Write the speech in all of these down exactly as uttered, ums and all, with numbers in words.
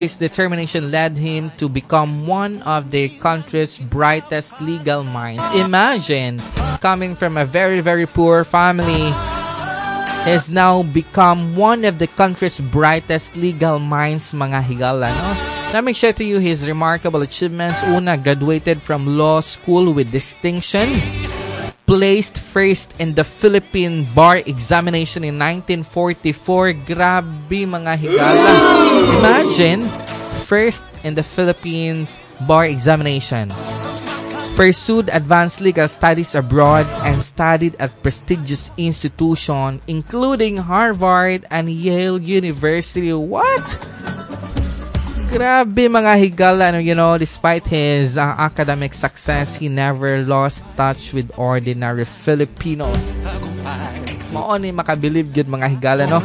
His determination led him to become one of the country's brightest legal minds. Imagine, coming from a very, very poor family, has now become one of the country's brightest legal minds, mga higala, no? Let me share to you his remarkable achievements. Una, graduated from law school with distinction. Placed first in the Philippine bar examination in nineteen forty-four. Grabe, mga higala. Imagine, first in the Philippines bar examination. Pursued advanced legal studies abroad and studied at prestigious institutions including Harvard and Yale University. What? Grabe, mga higala, you know, despite his uh, academic success, he never lost touch with ordinary Filipinos. Mao ni makabilib gyud, mga higala, no?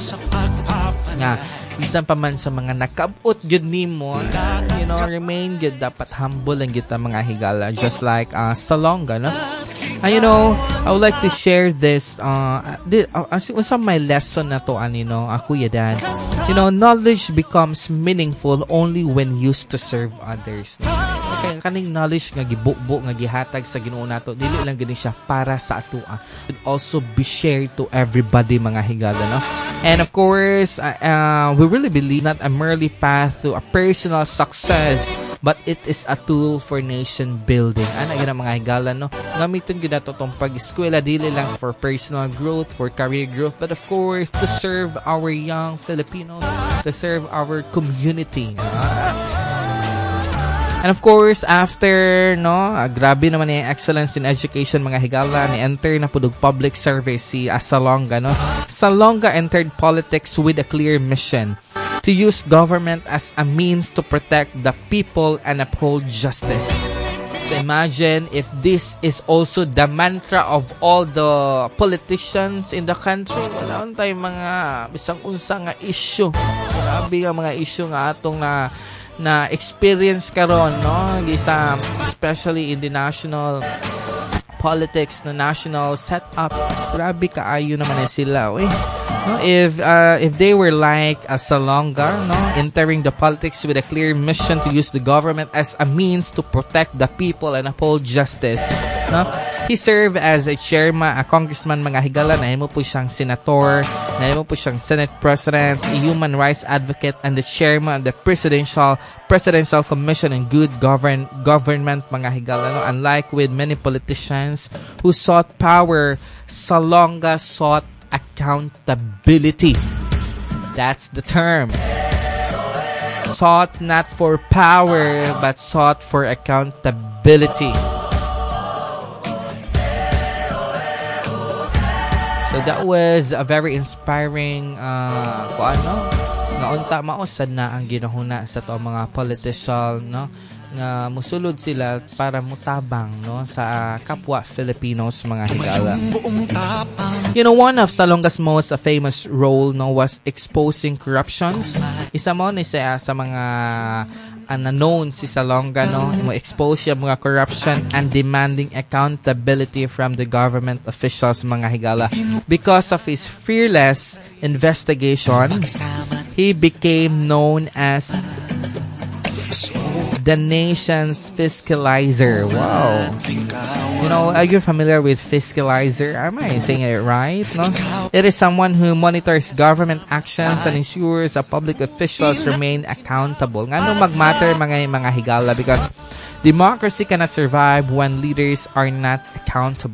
Nga, bisan pa man sa mga nakabot gyud nimo, you know, remain gyud dapat humble lang gyud mga higala, just like uh, Salonga, no? And you know, I would like to share this uh, this, uh some my lesson na to, ano, you know, uh, Kuya Dan. You know, knowledge becomes meaningful only when used to serve others. No? Okay, kaning knowledge nga gibubo nga gihatag sa Ginoo nato, dili lang gani siya para sa atoa. It also be shared to everybody, mga higala, no? And of course, uh, uh, we really believe not a merely path to a personal success, but it is a tool for nation building. Ano yun ang mga higala, no? Gamitin yun nato itong pag-eskwela, dili lang for personal growth, for career growth, but of course, to serve our young Filipinos, to serve our community. Uh, And of course, after, no, uh, grabe naman yung excellence in education, mga higala, ni-enter na pudog public service si uh, Salonga, no? Salonga entered politics with a clear mission to use government as a means to protect the people and uphold justice. So imagine if this is also the mantra of all the politicians in the country. Wala tayong mga bisang unsa nga issue. Grabe nga mga issue nga atong na na experience karon, no, gisa, especially in the national politics, na national setup. Grabe kaayo naman na sila, eh. No, if uh, if they were like a Salonga, no, entering the politics with a clear mission to use the government as a means to protect the people and uphold justice, no. He served as a chairman, a congressman, mga higala, na mo po siyang senator, na mo po siyang Senate President, a human rights advocate, and the chairman of the Presidential Presidential Commission on Good Govern Government, mga higala, no? Unlike with many politicians who sought power, Salonga sought accountability. That's the term. Sought not for power, but sought for accountability. So that was a very inspiring uh kung ano nga unta mausad na ang ginahuna sa to mga politician, no, nga musulod sila para mutabang, no, sa kapwa Filipinos, mga higala. You know, one of Salonga's most uh, famous role, no, was exposing corruptions. Isa mo ni sa, sa mga unknown si Salonga, no, mo expose siya mga corruption and demanding accountability from the government officials, mga higala. Because of his fearless investigation, he became known as the nation's fiscalizer. Wow. You know, are you familiar with fiscalizer? Am I saying it right? No? It is someone who monitors government actions and ensures that public officials remain accountable. Nga nung mag-matter, mga, mga higala, because democracy cannot survive when leaders are not accountable.